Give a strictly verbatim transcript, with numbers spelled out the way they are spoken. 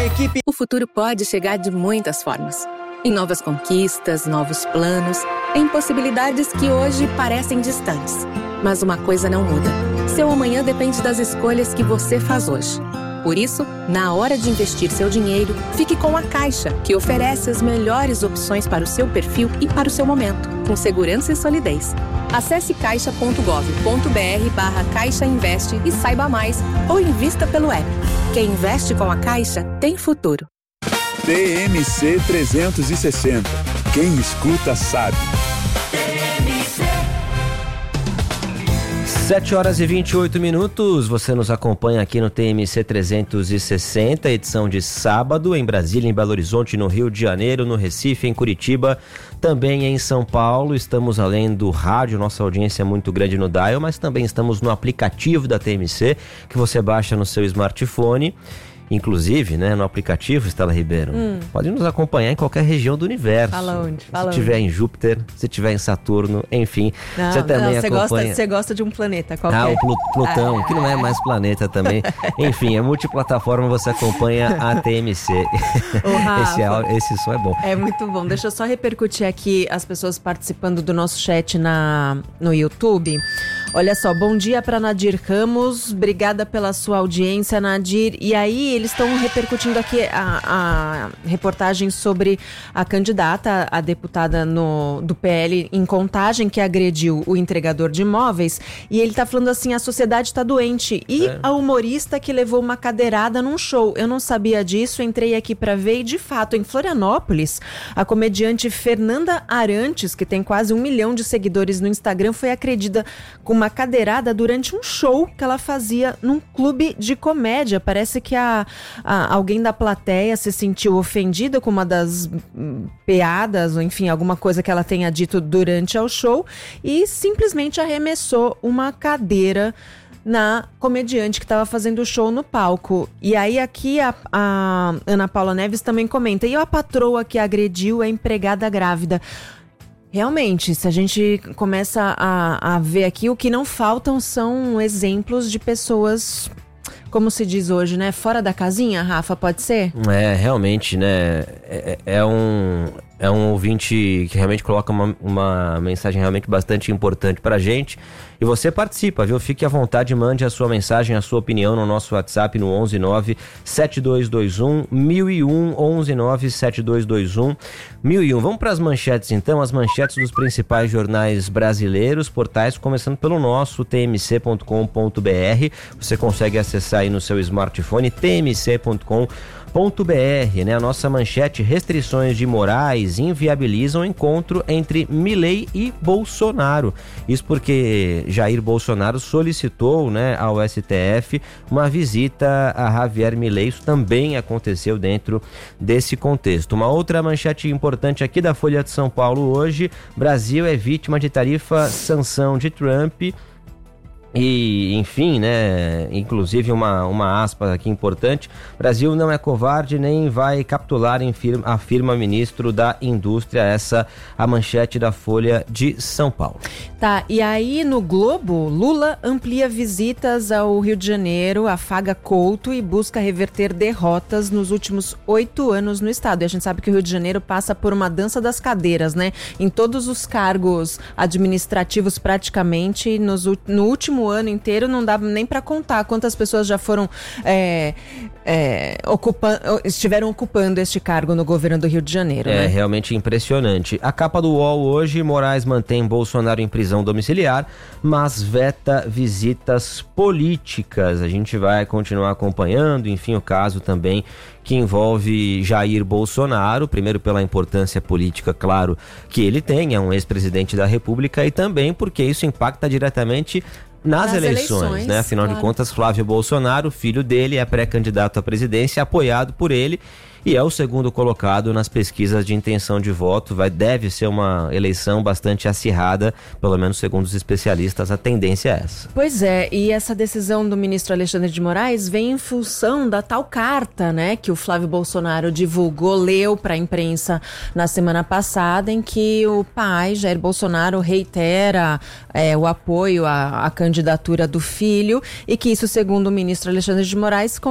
A equipe... O futuro pode chegar de muitas formas. Em novas conquistas, novos planos, em possibilidades que hoje parecem distantes. Mas uma coisa não muda. Seu amanhã depende das escolhas que você faz hoje. Por isso, na hora de investir seu dinheiro, fique com a Caixa, que oferece as melhores opções para o seu perfil e para o seu momento, com segurança e solidez. Acesse caixa ponto gov ponto br barra Caixa Investe e saiba mais, ou invista pelo app. Quem investe com a Caixa tem futuro. T M C trezentos e sessenta. Quem escuta sabe. sete horas e vinte e oito minutos, você nos acompanha aqui no T M C trezentos e sessenta, edição de sábado, em Brasília, em Belo Horizonte, no Rio de Janeiro, no Recife, em Curitiba, também em São Paulo. Estamos além do rádio, nossa audiência é muito grande no Dial, mas também estamos no aplicativo da T M C, que você baixa no seu smartphone. Inclusive, né, no aplicativo, Estela Ribeiro, hum. pode nos acompanhar em qualquer região do universo. Fala onde? Fala se estiver em Júpiter, se estiver em Saturno, enfim. Não, você também não, você acompanha... Gosta, você gosta de um planeta qualquer. Ah, o Plu- Plutão, ah, que não é mais planeta também. Enfim, é multiplataforma, você acompanha a T M C. Ô, Rafa, esse, esse som é bom. É muito bom. Deixa eu só repercutir aqui as pessoas participando do nosso chat na, no YouTube. Olha só, bom dia para Nadir Ramos, obrigada pela sua audiência, Nadir. E aí, eles estão repercutindo aqui a, a reportagem sobre a candidata, a deputada no, do P L em Contagem, que agrediu o entregador de imóveis. E ele tá falando assim, a sociedade tá doente. E é. a humorista que levou uma cadeirada num show. Eu não sabia disso, entrei aqui para ver e, de fato, em Florianópolis, a comediante Fernanda Arantes, que tem quase um milhão de seguidores no Instagram, foi agredida com uma cadeirada durante um show que ela fazia num clube de comédia. Parece que a, a, alguém da plateia se sentiu ofendida com uma das hum, piadas, ou enfim, alguma coisa que ela tenha dito durante o show e simplesmente arremessou uma cadeira na comediante que estava fazendo o show no palco. E aí aqui a, a Ana Paula Neves também comenta, e a patroa que agrediu a empregada grávida. Realmente, se a gente começa a, a ver aqui, o que não faltam são exemplos de pessoas, como se diz hoje, né? Fora da casinha, Rafa, pode ser? É, realmente, né? É, é, um, é um ouvinte que realmente coloca uma, uma mensagem realmente bastante importante pra gente. E você participa, viu? Fique à vontade, mande a sua mensagem, a sua opinião no nosso WhatsApp no onze nove sete dois dois um mil e um, onze nove sete dois dois um mil e um. Vamos para as manchetes então, as manchetes dos principais jornais brasileiros, portais, começando pelo nosso t m c ponto com ponto b r. Você consegue acessar aí no seu smartphone t m c ponto com ponto b r, né? A nossa manchete: restrições de Moraes inviabilizam o encontro entre Milei e Bolsonaro. Isso porque Jair Bolsonaro solicitou, né, ao S T F uma visita a Javier Milei. Isso também aconteceu dentro desse contexto. Uma outra manchete importante aqui da Folha de São Paulo hoje: Brasil é vítima de tarifa sanção de Trump. E, enfim, né, inclusive uma, uma aspa aqui importante: Brasil não é covarde nem vai capitular, afirma, afirma ministro da Indústria. Essa a manchete da Folha de São Paulo. Tá, e aí no Globo, Lula amplia visitas ao Rio de Janeiro, afaga Couto e busca reverter derrotas nos últimos oito anos no estado. E a gente sabe que o Rio de Janeiro passa por uma dança das cadeiras, né? Em todos os cargos administrativos praticamente, nos, no último ano inteiro não dá nem para contar quantas pessoas já foram é, é, ocupa, estiveram ocupando este cargo no governo do Rio de Janeiro. É, né? Realmente impressionante. A capa do U O L hoje: Moraes mantém Bolsonaro em prisão domiciliar, mas veta visitas políticas. A gente vai continuar acompanhando, enfim, o caso também que envolve Jair Bolsonaro, primeiro pela importância política, claro, que ele tem, é um ex-presidente da República, e também porque isso impacta diretamente nas, nas eleições, eleições, né? Afinal claro. de contas, Flávio Bolsonaro, filho dele, é pré-candidato à presidência, apoiado por ele, e é o segundo colocado nas pesquisas de intenção de voto. Vai, deve ser uma eleição bastante acirrada, pelo menos segundo os especialistas, a tendência é essa. Pois é, e essa decisão do ministro Alexandre de Moraes vem em função da tal carta, né, que o Flávio Bolsonaro divulgou, leu para a imprensa na semana passada, em que o pai, Jair Bolsonaro, reitera é, o apoio à, à candidatura do filho, e que isso, segundo o ministro Alexandre de Moraes,